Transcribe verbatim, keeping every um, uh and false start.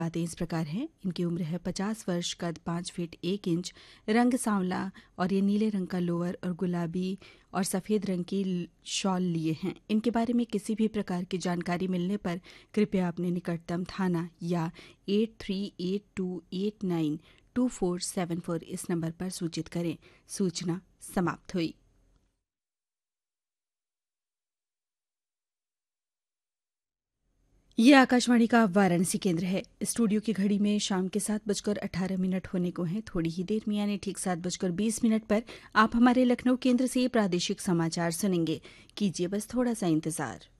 बातें इस प्रकार हैं। इनकी उम्र है पचास वर्ष, कद पाँच फीट एक इंच, रंग सांवला और ये नीले रंग का लोअर और गुलाबी और सफ़ेद रंग की शॉल लिए हैं। इनके बारे में किसी भी प्रकार की जानकारी मिलने पर कृपया अपने निकटतम थाना या at three at two at nine two four seven four is number पर सूचित करें। सूचना समाप्त हुई। ये आकाशवाणी का वाराणसी केंद्र है। स्टूडियो की घड़ी में शाम के सात बजकर अठारह मिनट होने को हैं। थोड़ी ही देर में यानी ठीक सात बजकर बीस मिनट पर आप हमारे लखनऊ केंद्र से प्रादेशिक समाचार सुनेंगे। कीजिए बस थोड़ा सा इंतजार।